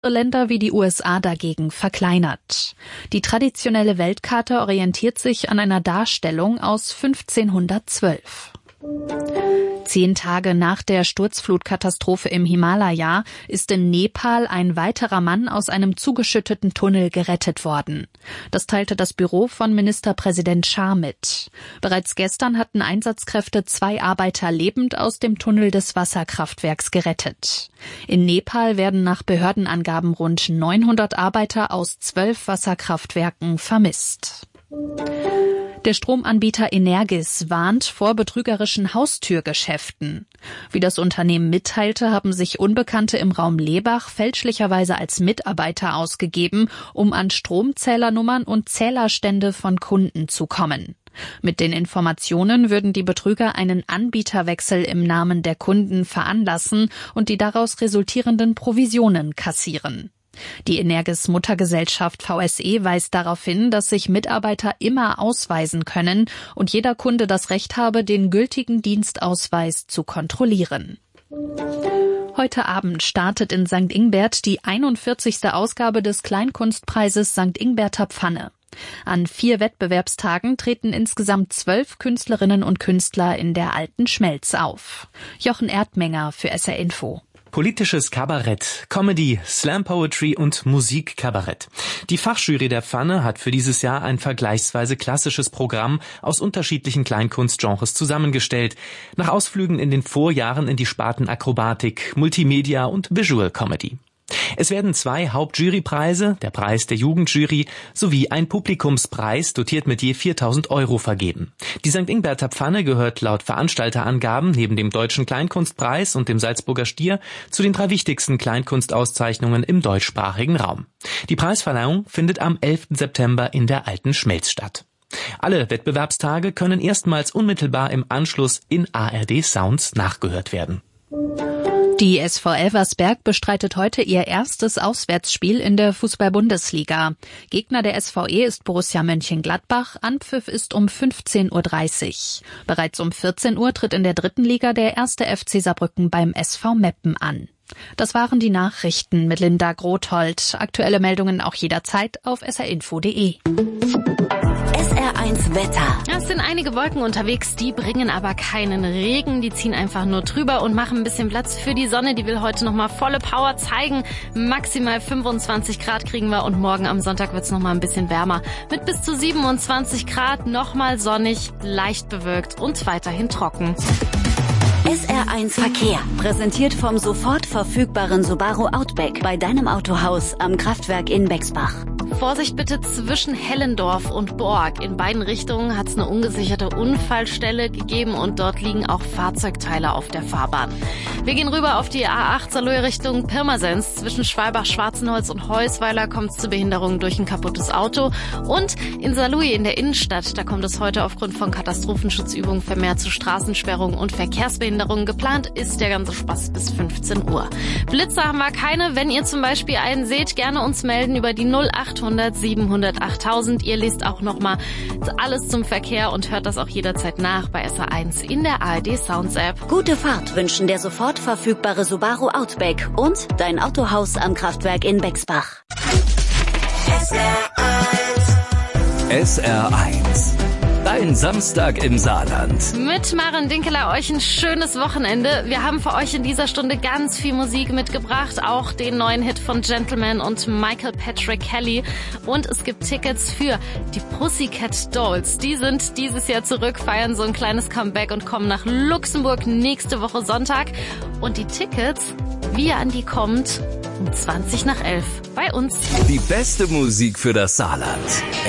Länder wie die USA dagegen verkleinert. Die traditionelle Weltkarte orientiert sich an einer Darstellung aus 1512. 10 Tage nach der Sturzflutkatastrophe im Himalaya ist in Nepal ein weiterer Mann aus einem zugeschütteten Tunnel gerettet worden. Das teilte das Büro von Ministerpräsident Shah mit. Bereits gestern hatten Einsatzkräfte 2 Arbeiter lebend aus dem Tunnel des Wasserkraftwerks gerettet. In Nepal werden nach Behördenangaben rund 900 Arbeiter aus 12 Wasserkraftwerken vermisst. Der Stromanbieter Energis warnt vor betrügerischen Haustürgeschäften. Wie das Unternehmen mitteilte, haben sich Unbekannte im Raum Lebach fälschlicherweise als Mitarbeiter ausgegeben, um an Stromzählernummern und Zählerstände von Kunden zu kommen. Mit den Informationen würden die Betrüger einen Anbieterwechsel im Namen der Kunden veranlassen und die daraus resultierenden Provisionen kassieren. Die Energis-Muttergesellschaft VSE weist darauf hin, dass sich Mitarbeiter immer ausweisen können und jeder Kunde das Recht habe, den gültigen Dienstausweis zu kontrollieren. Heute Abend startet in St. Ingbert die 41. Ausgabe des Kleinkunstpreises St. Ingberter Pfanne. An 4 Wettbewerbstagen treten insgesamt 12 Künstlerinnen und Künstler in der Alten Schmelz auf. Jochen Erdmenger für SR Info. Politisches Kabarett, Comedy, Slam Poetry und Musikkabarett. Die Fachjury der Pfanne hat für dieses Jahr ein vergleichsweise klassisches Programm aus unterschiedlichen Kleinkunstgenres zusammengestellt, nach Ausflügen in den Vorjahren in die Sparten Akrobatik, Multimedia und Visual Comedy. Es werden 2 Hauptjurypreise, der Preis der Jugendjury sowie ein Publikumspreis, dotiert mit je 4.000 € vergeben. Die St. Ingberter Pfanne gehört laut Veranstalterangaben neben dem Deutschen Kleinkunstpreis und dem Salzburger Stier zu den 3 wichtigsten Kleinkunstauszeichnungen im deutschsprachigen Raum. Die Preisverleihung findet am 11. September in der Alten Schmelz statt. Alle Wettbewerbstage können erstmals unmittelbar im Anschluss in ARD Sounds nachgehört werden. Die SV Elversberg bestreitet heute ihr erstes Auswärtsspiel in der Fußball-Bundesliga. Gegner der SVE ist Borussia Mönchengladbach. Anpfiff ist um 15:30 Uhr. Bereits um 14 Uhr tritt in der 3. Liga der 1. FC Saarbrücken beim SV Meppen an. Das waren die Nachrichten mit Linda Grothold. Aktuelle Meldungen auch jederzeit auf srinfo.de. SR1 Wetter. Es sind einige Wolken unterwegs, die bringen aber keinen Regen. Die ziehen einfach nur drüber und machen ein bisschen Platz für die Sonne. Die will heute nochmal volle Power zeigen. Maximal 25 Grad kriegen wir und morgen am Sonntag wird es nochmal ein bisschen wärmer. Mit bis zu 27 Grad, nochmal sonnig, leicht bewölkt und weiterhin trocken. SR1 Verkehr. Präsentiert vom sofort verfügbaren Subaru Outback bei deinem Autohaus am Kraftwerk in Bexbach. Vorsicht bitte zwischen Hellendorf und Borg. In beiden Richtungen hat es eine ungesicherte Unfallstelle gegeben und dort liegen auch Fahrzeugteile auf der Fahrbahn. Wir gehen rüber auf die A8 Saarlouis Richtung Pirmasens. Zwischen Schwalbach-Schwarzenholz und Heusweiler kommt es zu Behinderungen durch ein kaputtes Auto. Und in Saarlouis in der Innenstadt, da kommt es heute aufgrund von Katastrophenschutzübungen vermehrt zu Straßensperrungen und Verkehrsbehinderungen. Geplant ist der ganze Spaß bis 15 Uhr. Blitzer haben wir keine. Wenn ihr zum Beispiel einen seht, gerne uns melden über die 0800 700 8000. Ihr lest auch nochmal alles zum Verkehr und hört das auch jederzeit nach bei SR1 in der ARD Sounds App. Gute Fahrt wünschen der sofort verfügbare Subaru Outback und dein Autohaus am Kraftwerk in Bexbach. SR1. Dein Samstag im Saarland. Mit Maren Dinkeler euch ein schönes Wochenende. Wir haben für euch in dieser Stunde ganz viel Musik mitgebracht. Auch den neuen Hit von Gentleman und Michael Patrick Kelly. Und es gibt Tickets für die Pussycat Dolls. Die sind dieses Jahr zurück, feiern so ein kleines Comeback und kommen nach Luxemburg nächste Woche Sonntag. Und die Tickets, wie ihr an die kommt, um 11:20 bei uns. Die beste Musik für das Saarland.